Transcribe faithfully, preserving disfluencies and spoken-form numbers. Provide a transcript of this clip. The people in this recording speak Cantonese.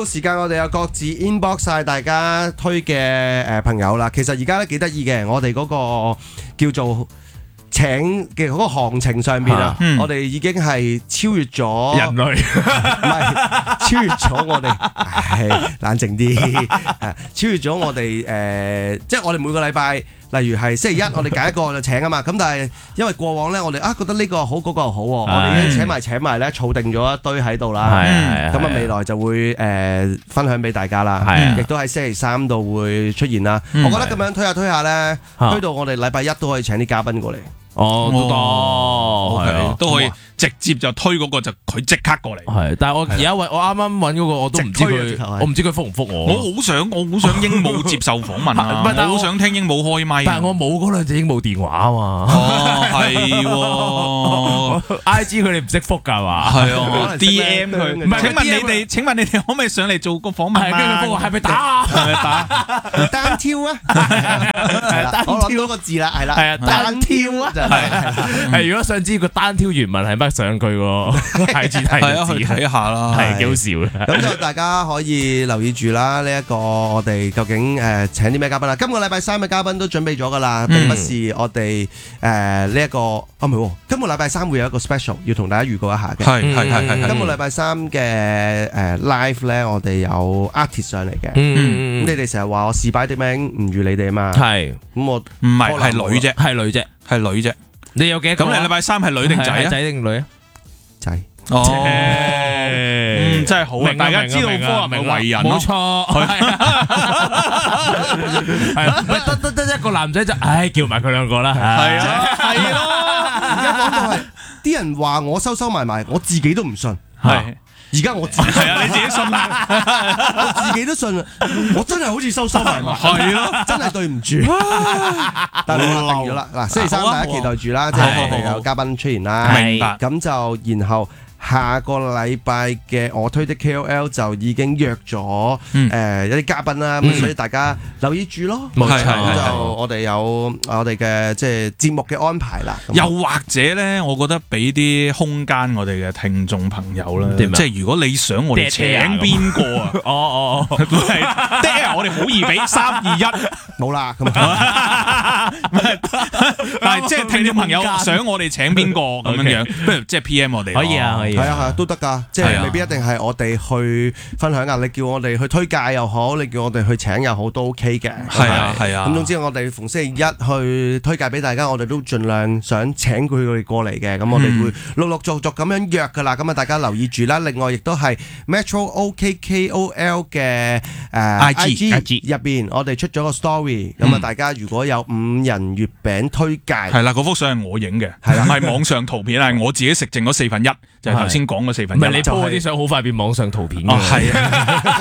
告時間，我哋有各自 inbox 晒大家推嘅誒朋友啦。其實而家咧幾得意嘅，我哋嗰個叫做請嘅嗰個行程上邊啊，我哋已經係超越咗人類， 唔係超越咗我哋，係冷靜啲，超越咗我哋誒，即係我哋每個禮拜。例如係星期一，我哋揀一個就請啊嘛，咁但係因為過往咧，我哋啊覺得呢個好，嗰個又好，我哋已經請埋請埋咧，儲定咗一堆喺度啦。咁啊，未來就會誒分享俾大家啦。亦都喺星期三度會出現啦。我覺得咁樣推下推下咧，推到我哋禮拜一都可以請啲嘉賓過嚟。 哦，都得，係都可以直接就推嗰個就佢即刻過嚟。 係，但係我而家揾我啱啱揾嗰個我都唔知佢，我唔知佢覆唔覆我。 我好想，我好想鸚鵡接受訪問啊！我好想聽鸚鵡開麥。 但係我冇嗰兩隻鸚鵡電話啊嘛。 哦，係 I G 佢哋唔識覆㗎嘛？ 係啊 ，D M 佢。唔係，請問你哋，請問你哋可唔可以上嚟做個訪問啊？ 跟住覆我係咪打？ 係咪打？ 單挑啊！係啦，我諗到個字啦，係啦， 係啊，單挑啊！ 係係，如果想知個單挑原文係乜，上佢個 I G 睇係啊，去睇下啦， 係幾好笑嘅。 咁就大家可以留意住啦，呢一個我哋究竟誒請啲咩嘉賓啦？今個禮拜三嘅嘉賓都準備咗噶啦，並不是我哋誒呢一個，哦唔係，今個禮拜三會有一個 special 要同大家預告一下嘅。 係係係係。 今個禮拜三嘅誒 live 咧，我哋有 artist 上嚟嘅。咁你哋成日話我視擺啲名唔如你哋啊嘛。 係。 咁我唔係係女啫， 係女啫， 係女啫。 你有幾多？ 咁你禮拜三係女定仔啊？ 仔定女啊？ 仔。 哦，嗯，真係好啊！大家知道科學嘅為人咯， 冇錯。係，得得得一個男仔就，唉，叫埋佢兩個啦。 係啊，係咯。 而家講到係，啲人話我收收埋埋，我自己都唔信。 係。 而家我自己係啊，你自己信啦， 我自己都信啦，我真係好似收收埋埋， 係咯， 真係對唔住，但係我定咗啦，嗱，星期三大家期待住啦，即係我哋有嘉賓出現啦， 明白， 咁就然後下個禮拜嘅我推的 K O L 就已經約咗誒一啲嘉賓啦，咁所以大家留意住咯， 冇錯， 咁就我哋有我哋嘅即係節目嘅安排啦。 又或者咧，我覺得俾啲空間我哋嘅聽眾朋友啦，即係如果你想我哋請邊個啊？哦哦哦，係 dead 我哋好易俾三二一冇啦，咁但係即係聽眾朋友想我哋請邊個咁樣樣，不如即係 P M 我哋可以啊，可以。 係啊係啊，都得噶，即係未必一定係我哋去分享噶。你叫我哋去推介又好，你叫我哋去請又好，都 OK 嘅。 係啊係啊。 咁總之我哋逢星期一去推介俾大家，我哋都盡量想請佢哋過嚟嘅。咁我哋會陸陸續續咁樣約噶啦。咁啊，大家留意住啦。另外亦都係 Metro O K K O L 嘅誒 I G 入邊，我哋出咗個 story。咁啊，大家如果有五仁月餅推介， 係啦，嗰幅相係我影嘅， 係啦， 唔係網上圖片，係我自己食剩嗰四分一。就係頭先講嘅四分一， 唔係你 po 嗰啲相好快變網上圖片嘅。 係啊，